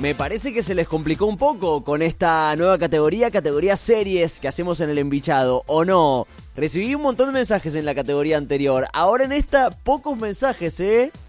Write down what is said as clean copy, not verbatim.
Me parece que se les complicó un poco con esta nueva categoría series que hacemos en el Embichado, ¿o no? Recibí un montón de mensajes en la categoría anterior. Ahora en esta, pocos mensajes, ¿eh?